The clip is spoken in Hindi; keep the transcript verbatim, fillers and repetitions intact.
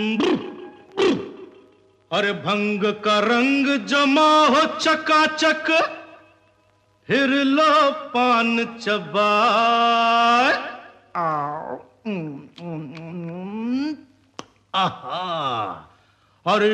अरे भंग का रंग जमा हो चकाचक, फिर लो पान चबाए। आओ, आहा, अरे